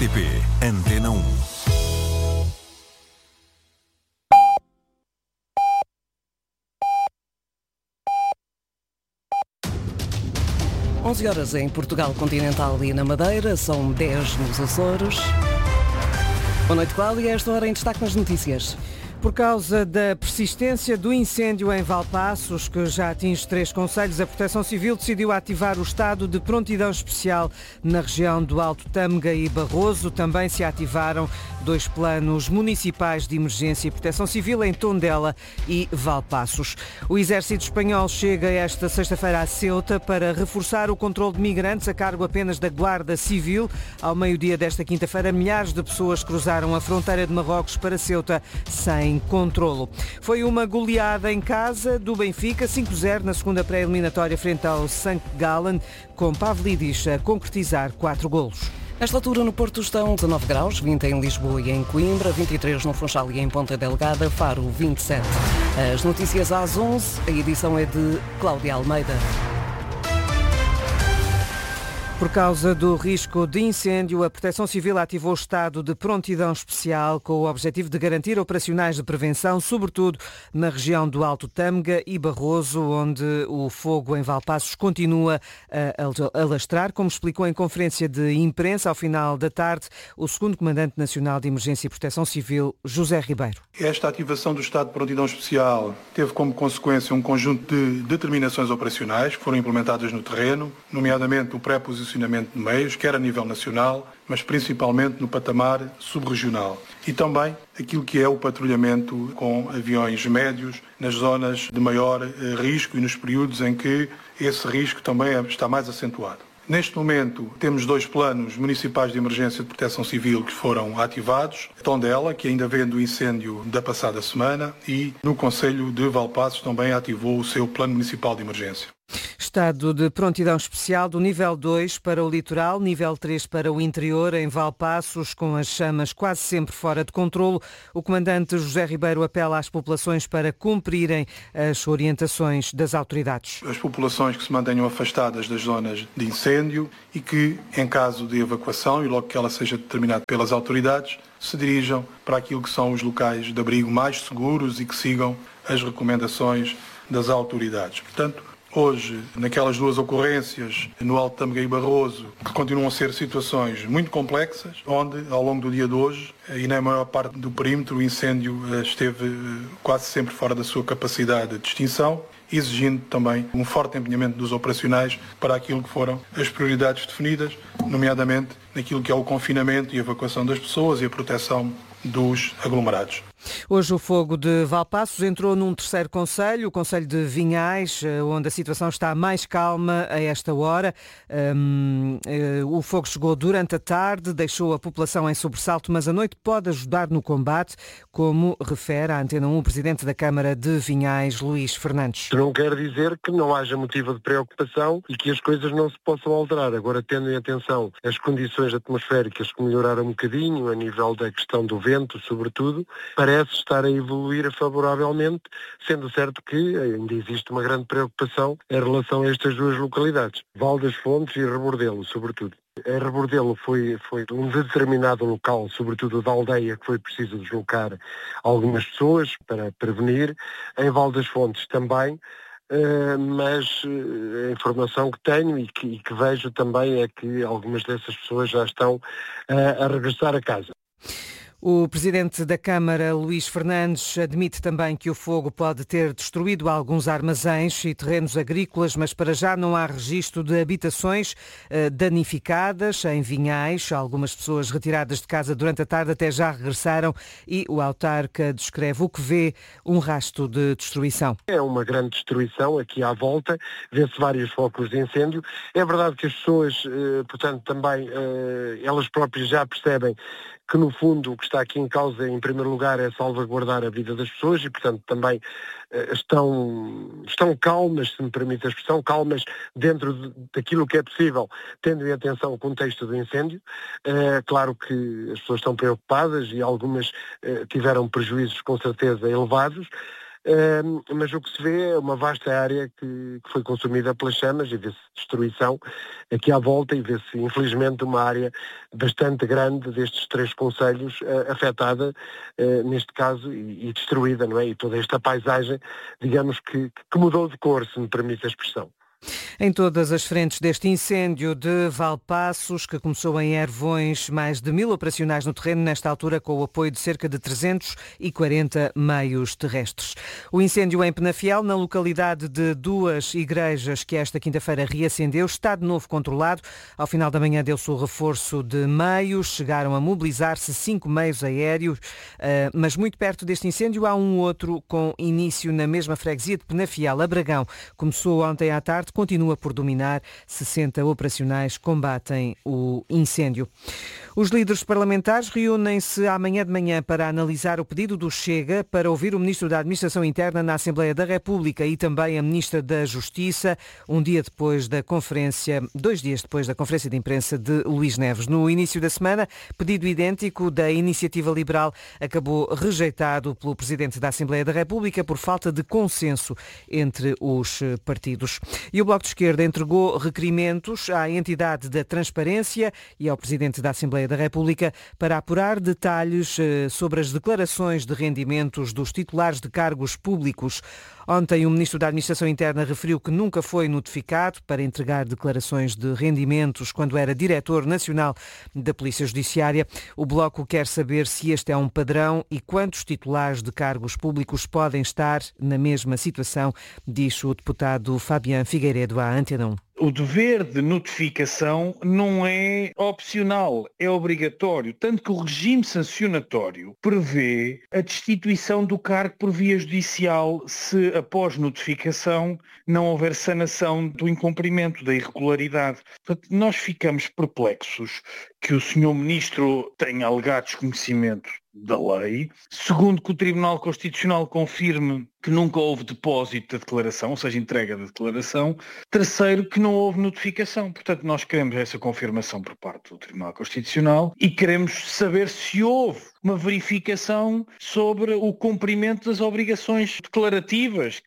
RTP Antena 1. Horas em Portugal Continental e na Madeira, são 10 nos Açores. Boa noite, Cláudia. Esta hora em destaque nas notícias. Por causa da persistência do incêndio em Valpaços, que já atinge 3 concelhos, a Proteção Civil decidiu ativar o estado de prontidão especial na região do Alto Tâmega e Barroso. Também se ativaram 2 planos municipais de emergência e proteção civil em Tondela e Valpaços. O Exército Espanhol chega esta sexta-feira a Ceuta para reforçar o controle de migrantes a cargo apenas da Guarda Civil. Ao meio-dia desta quinta-feira, milhares de pessoas cruzaram a fronteira de Marrocos para Ceuta sem controlo. Foi uma goleada em casa do Benfica, 5-0 na segunda pré-eliminatória frente ao St. Gallen, com Pavlidis a concretizar 4 golos. Nesta altura no Porto estão 19 graus, 20 em Lisboa e em Coimbra, 23 no Funchal e em Ponta Delgada, Faro 27. As notícias às 11, a edição é de Cláudia Almeida. Por causa do risco de incêndio, a Proteção Civil ativou o estado de prontidão especial com o objetivo de garantir operacionais de prevenção, sobretudo na região do Alto Tâmega e Barroso, onde o fogo em Valpaços continua a alastrar, como explicou em conferência de imprensa ao final da tarde o segundo Comandante Nacional de Emergência e Proteção Civil, José Ribeiro. Esta ativação do estado de prontidão especial teve como consequência um conjunto de determinações operacionais que foram implementadas no terreno, nomeadamente o pré-posicionamento de meios, quer a nível nacional, mas principalmente no patamar subregional. E também aquilo que é o patrulhamento com aviões médios nas zonas de maior risco e nos períodos em que esse risco também está mais acentuado. Neste momento temos 2 planos municipais de emergência de proteção civil que foram ativados. Tondela, que ainda vem do incêndio da passada semana, e no concelho de Valpaços também ativou o seu plano municipal de emergência. Estado de prontidão especial do nível 2 para o litoral, nível 3 para o interior, em Valpaços, com as chamas quase sempre fora de controlo. O comandante José Ribeiro apela às populações para cumprirem as orientações das autoridades. As populações que se mantenham afastadas das zonas de incêndio e que, em caso de evacuação, e logo que ela seja determinada pelas autoridades, se dirijam para aquilo que são os locais de abrigo mais seguros e que sigam as recomendações das autoridades. Portanto, hoje, naquelas 2 ocorrências, no Alto Tâmega e Barroso, que continuam a ser situações muito complexas, onde, ao longo do dia de hoje, e na maior parte do perímetro, o incêndio esteve quase sempre fora da sua capacidade de extinção, exigindo também um forte empenhamento dos operacionais para aquilo que foram as prioridades definidas, nomeadamente naquilo que é o confinamento e evacuação das pessoas e a proteção dos aglomerados. Hoje o fogo de Valpaços entrou num 3º concelho, o concelho de Vinhais, onde a situação está mais calma a esta hora. O fogo chegou durante a tarde, deixou a população em sobressalto, mas a noite pode ajudar no combate, como refere à Antena 1 o Presidente da Câmara de Vinhais, Luís Fernandes. Não quer dizer que não haja motivo de preocupação e que as coisas não se possam alterar. Agora, tendo em atenção as condições atmosféricas que melhoraram um bocadinho, a nível da questão do vento, sobretudo, parece estar a evoluir favoravelmente, sendo certo que ainda existe uma grande preocupação em relação a estas 2 localidades, Val das Fontes e Rebordelo, sobretudo. Em Rebordelo foi um determinado local, sobretudo da aldeia, que foi preciso deslocar algumas pessoas para prevenir. Em Val das Fontes também, mas a informação que tenho e que vejo também é que algumas dessas pessoas já estão a regressar a casa. O Presidente da Câmara, Luís Fernandes, admite também que o fogo pode ter destruído alguns armazéns e terrenos agrícolas, mas para já não há registro de habitações danificadas em Vinhais. Algumas pessoas retiradas de casa durante a tarde até já regressaram e o autarca descreve o que vê um rastro de destruição. É uma grande destruição aqui à volta, vê-se vários focos de incêndio. É verdade que as pessoas, portanto, também elas próprias já percebem que no fundo o que está aqui em causa em primeiro lugar é salvaguardar a vida das pessoas e portanto também estão calmas, se me permite a expressão, calmas dentro daquilo que é possível, tendo em atenção o contexto do incêndio. Claro que as pessoas estão preocupadas e algumas tiveram prejuízos com certeza elevados. mas o que se vê é uma vasta área que foi consumida pelas chamas e vê-se destruição aqui à volta e vê-se infelizmente uma área bastante grande destes 3 concelhos afetada neste caso e destruída, não é? E toda esta paisagem, digamos que mudou de cor, se me permite a expressão. Em todas as frentes deste incêndio de Valpaços, que começou em Ervões, mais de 1000 operacionais no terreno, nesta altura com o apoio de cerca de 340 meios terrestres. O incêndio em Penafiel, na localidade de 2 igrejas que esta quinta-feira reacendeu, está de novo controlado. Ao final da manhã deu-se o reforço de meios, chegaram a mobilizar-se 5 meios aéreos, mas muito perto deste incêndio há um outro com início na mesma freguesia de Penafiel, Abragão. Começou ontem à tarde, continua por dominar. 60 operacionais combatem o incêndio. Os líderes parlamentares reúnem-se amanhã de manhã para analisar o pedido do Chega para ouvir o Ministro da Administração Interna na Assembleia da República e também a Ministra da Justiça, 2 dias depois da conferência de imprensa de Luís Neves. No início da semana, pedido idêntico da Iniciativa Liberal acabou rejeitado pelo Presidente da Assembleia da República por falta de consenso entre os partidos. E o Bloco de Esquerda entregou requerimentos à entidade da Transparência e ao Presidente da Assembleia da República para apurar detalhes sobre as declarações de rendimentos dos titulares de cargos públicos. Ontem, o Ministro da Administração Interna referiu que nunca foi notificado para entregar declarações de rendimentos quando era Diretor Nacional da Polícia Judiciária. O Bloco quer saber se este é um padrão e quantos titulares de cargos públicos podem estar na mesma situação, diz o deputado Fabián Figueiredo à Antena 1. O dever de notificação não é opcional, é obrigatório, tanto que o regime sancionatório prevê a destituição do cargo por via judicial se, após notificação, não houver sanação do incumprimento, da irregularidade. Portanto, nós ficamos perplexos que o Sr. Ministro tenha alegado desconhecimento da lei. Segundo, que o Tribunal Constitucional confirme que nunca houve depósito da declaração, ou seja, entrega da declaração. Terceiro, que não houve notificação. Portanto, nós queremos essa confirmação por parte do Tribunal Constitucional e queremos saber se houve uma verificação sobre o cumprimento das obrigações declarativas.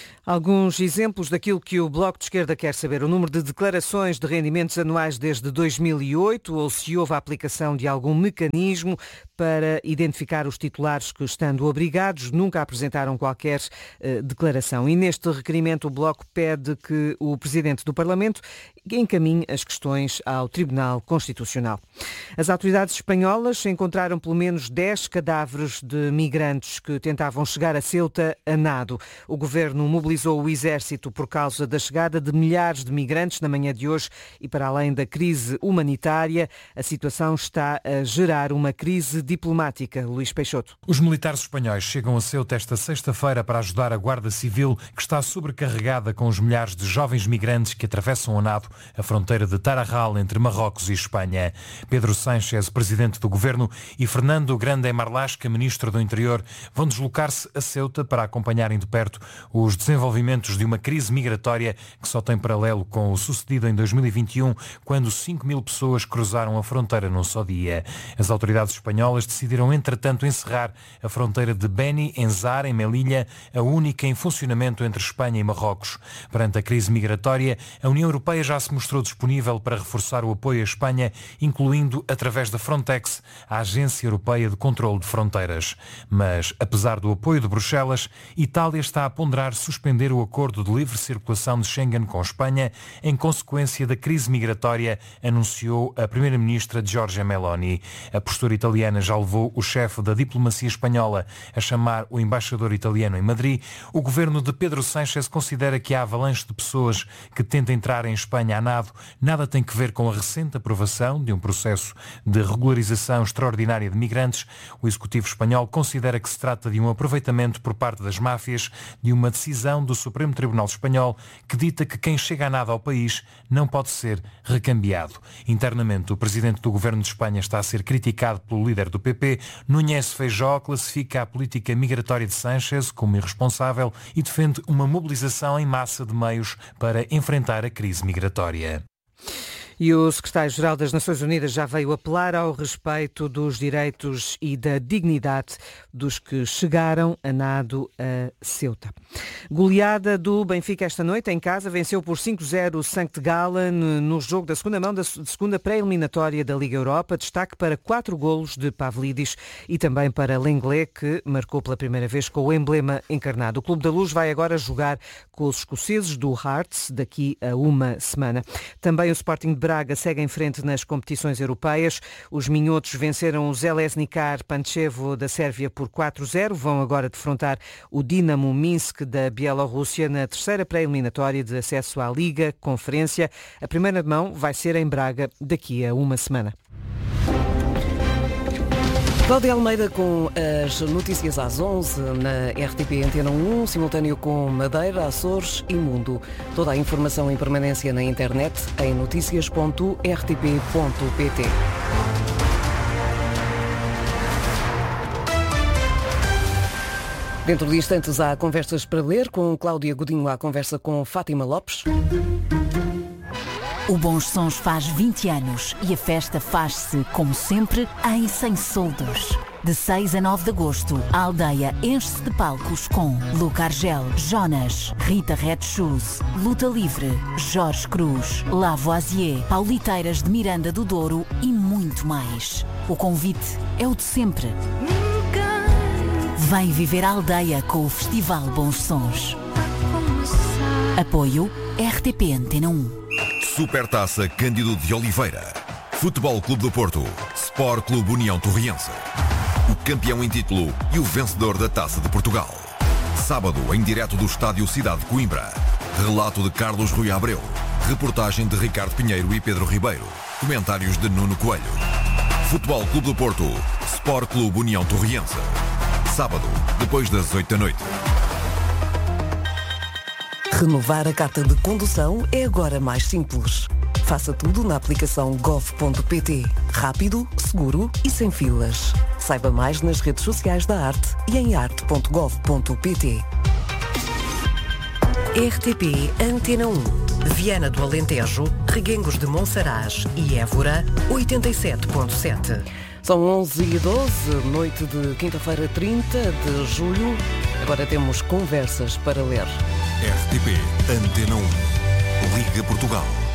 Alguns exemplos daquilo que o Bloco de Esquerda quer saber. O número de declarações de rendimentos anuais desde 2008 ou se houve a aplicação de algum mecanismo para identificar os titulares que, estando obrigados, nunca apresentaram qualquer declaração. E neste requerimento o Bloco pede que o Presidente do Parlamento encaminhe as questões ao Tribunal Constitucional. As autoridades espanholas encontraram pelo menos 10 cadáveres de migrantes que tentavam chegar a Ceuta a nado. O Governo mobilizou o Exército por causa da chegada de milhares de migrantes na manhã de hoje e, para além da crise humanitária, a situação está a gerar uma crise diplomática. Luís Peixoto. Os militares espanhóis chegam a Ceuta esta sexta-feira para ajudar a Guarda Civil, que está sobrecarregada com os milhares de jovens migrantes que atravessam a nado a fronteira de Tarajal entre Marrocos e Espanha. Pedro Sánchez, presidente do Governo, e Fernando Grande Marlasca, ministro do Interior, vão deslocar-se a Ceuta para acompanharem de perto os desenvolvimentos de uma crise migratória que só tem paralelo com o sucedido em 2021, quando 5.000 pessoas cruzaram a fronteira num só dia. As autoridades espanholas decidiram, entretanto, encerrar a fronteira de Beni Enzar, em Melilla, a única em funcionamento entre Espanha e Marrocos. Perante a crise migratória, a União Europeia já se mostrou disponível para reforçar o apoio à Espanha, incluindo, através da Frontex, a Agência Europeia de Controlo de Fronteiras. Mas, apesar do apoio de Bruxelas, Itália está a ponderar suspender o acordo de livre circulação de Schengen com Espanha em consequência da crise migratória, anunciou a primeira-ministra Giorgia Meloni. A postura italiana já levou o chefe da diplomacia espanhola a chamar o embaixador italiano em Madrid. O governo de Pedro Sánchez considera que a avalanche de pessoas que tenta entrar em Espanha a nado nada tem que ver com a recente aprovação de um processo de regularização extraordinária de migrantes. O executivo espanhol considera que se trata de um aproveitamento por parte das máfias de uma decisão do Supremo Tribunal Espanhol que dita que quem chega a nado ao país não pode ser recambiado. Internamente, o presidente do governo de Espanha está a ser criticado pelo líder do PP. Núñez Feijóo classifica a política migratória de Sánchez como irresponsável e defende uma mobilização em massa de meios para enfrentar a crise migratória. E o secretário-geral das Nações Unidas já veio apelar ao respeito dos direitos e da dignidade dos que chegaram a nado a Ceuta. Goleada do Benfica esta noite em casa, venceu por 5-0 o St. Gallen no jogo da segunda mão da segunda pré-eliminatória da Liga Europa. Destaque para 4 golos de Pavlidis e também para Lenglet, que marcou pela primeira vez com o emblema encarnado. O Clube da Luz vai agora jogar com os escoceses do Hearts daqui a uma semana. Também o Sporting de Braga segue em frente nas competições europeias. Os minhotos venceram o Željezničar Pančevo da Sérvia por 4-0. Vão agora defrontar o Dinamo Minsk da Bielorrússia na terceira pré-eliminatória de acesso à Liga Conferência. A primeira mão vai ser em Braga daqui a uma semana. Cláudia Almeida com as notícias às 11 na RTP Antena 1, simultâneo com Madeira, Açores e Mundo. Toda a informação em permanência na internet em noticias.rtp.pt. Dentro de instantes há conversas para ler, com Cláudia Godinho à conversa com Fátima Lopes. O Bons Sons faz 20 anos e a festa faz-se, como sempre, em Sem Soldos. De 6 a 9 de agosto, a aldeia enche-se de palcos com Luca Argel, Jonas, Rita Red Shoes, Luta Livre, Jorge Cruz, Lavoisier, Pauliteiras de Miranda do Douro e muito mais. O convite é o de sempre. Vem viver a aldeia com o Festival Bons Sons. Apoio RTP Antena 1. Supertaça Cândido de Oliveira. Futebol Clube do Porto. Sport Clube União Torriense. O campeão em título e o vencedor da Taça de Portugal. Sábado, em direto do Estádio Cidade de Coimbra. Relato de Carlos Rui Abreu. Reportagem de Ricardo Pinheiro e Pedro Ribeiro. Comentários de Nuno Coelho. Futebol Clube do Porto. Sport Clube União Torriense. Sábado, depois das 8 da noite. Renovar a carta de condução é agora mais simples. Faça tudo na aplicação gov.pt. Rápido, seguro e sem filas. Saiba mais nas redes sociais da ARTE e em arte.gov.pt. RTP Antena 1. Viana do Alentejo, Reguengos de Monsaraz e Évora, 87.7. São 11h12, noite de quinta-feira, 30 de julho. Agora temos conversas para ler. RTP Antena 1. Liga Portugal.